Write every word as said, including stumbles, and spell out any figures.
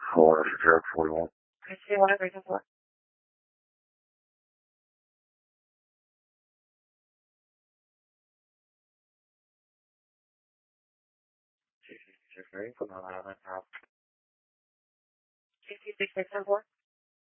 Hello, this is Eric forty-one. I see what I'm reason for. J C six eight from Long Island, House. J C six six seven four.